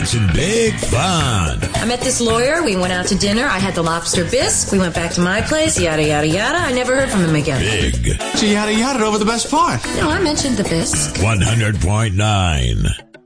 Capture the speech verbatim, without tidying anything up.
Wisconsin Big Fun. I met this lawyer. We went out to dinner. I had the lobster bisque. We went back to my place. Yada, yada, yada. I never heard from him again. Big. She yada yada over the best part. No, I mentioned the bisque. one hundred point nine.